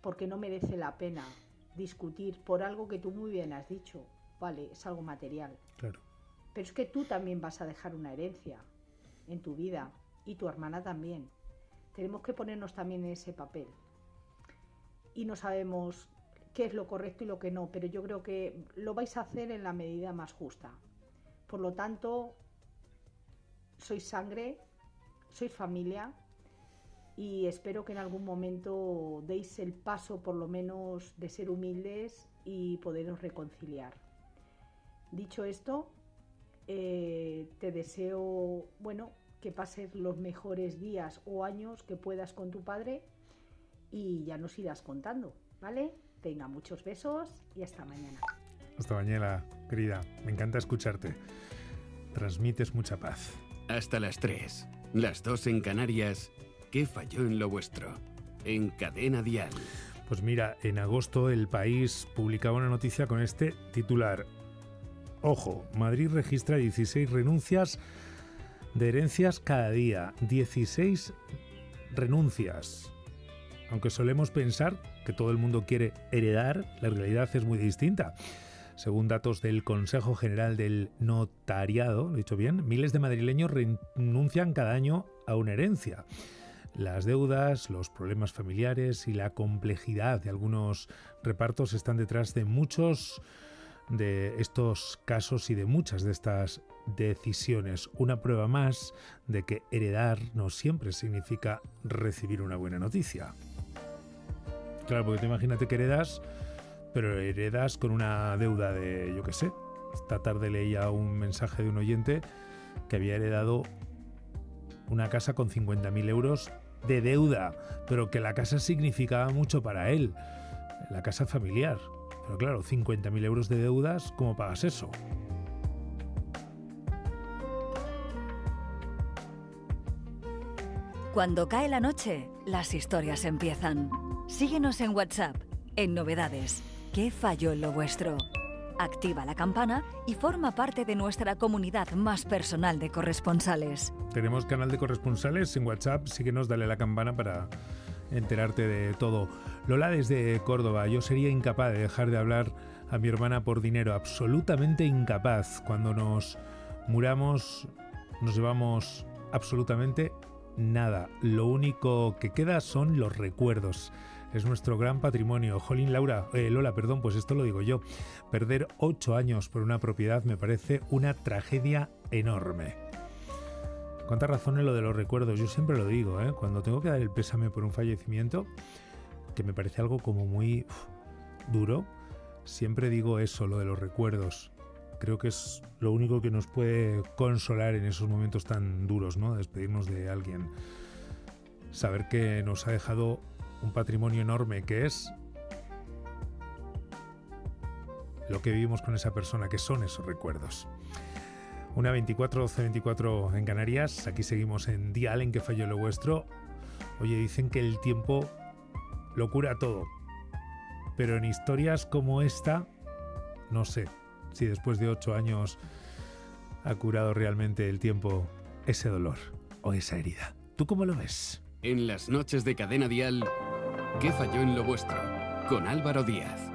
porque no merece la pena discutir por algo que tú muy bien has dicho. Vale, es algo material. Claro. Pero es que tú también vas a dejar una herencia en tu vida y tu hermana también. Tenemos que ponernos también en ese papel. Y no sabemos qué es lo correcto y lo que no, pero yo creo que lo vais a hacer en la medida más justa. Por lo tanto, sois sangre, sois familia y espero que en algún momento deis el paso por lo menos de ser humildes y poderos reconciliar. Dicho esto, te deseo, que pases los mejores días o años que puedas con tu padre y ya nos irás contando, ¿vale? Venga, muchos besos y hasta mañana. Hasta mañana, querida. Me encanta escucharte. Transmites mucha paz. Hasta las 3, las 2 en Canarias. ¿Qué falló en lo vuestro? En Cadena Dial. Pues mira, en agosto El País publicaba una noticia con este titular. Ojo, Madrid registra 16 renuncias de herencias cada día. 16 renuncias. Aunque solemos pensar que todo el mundo quiere heredar, la realidad es muy distinta. Según datos del Consejo General del Notariado, ¿lo he dicho bien?, miles de madrileños renuncian cada año a una herencia. Las deudas, los problemas familiares y la complejidad de algunos repartos están detrás de muchos de estos casos y de muchas de estas decisiones. Una prueba más de que heredar no siempre significa recibir una buena noticia. Claro, porque tú imagínate que heredas, pero heredas con una deuda de, yo qué sé. Esta tarde leía un mensaje de un oyente que había heredado una casa con 50.000 euros de deuda, pero que la casa significaba mucho para él, la casa familiar. Pero claro, 50.000 euros de deudas, ¿cómo pagas eso? Cuando cae la noche, las historias empiezan. Síguenos en WhatsApp, en Novedades. ¿Qué falló en lo vuestro? Activa la campana y forma parte de nuestra comunidad más personal de corresponsales. Tenemos canal de corresponsales en WhatsApp, síguenos, dale a la campana para enterarte de todo. Lola desde Córdoba: yo sería incapaz de dejar de hablar a mi hermana por dinero, absolutamente incapaz. Cuando nos muramos nos llevamos absolutamente nada. Lo único que queda son los recuerdos. Es nuestro gran patrimonio. Jolín, Lola, pues esto lo digo yo. Perder 8 años por una propiedad me parece una tragedia enorme. Cuánta razón en lo de los recuerdos. Yo siempre lo digo, cuando tengo que dar el pésame por un fallecimiento, que me parece algo como muy duro, siempre digo eso, lo de los recuerdos. Creo que es lo único que nos puede consolar en esos momentos tan duros, ¿no? Despedirnos de alguien. Saber que nos ha dejado un patrimonio enorme, que es lo que vivimos con esa persona, que son esos recuerdos. 1:24, 12:24 en Canarias. Aquí seguimos en Dial, en Que falló lo vuestro. Oye, dicen que el tiempo lo cura todo, pero en historias como esta, no sé si después de 8 años ha curado realmente el tiempo ese dolor o esa herida. ¿Tú cómo lo ves? En las noches de Cadena Dial, ¿qué falló en lo vuestro? Con Álvaro Díaz.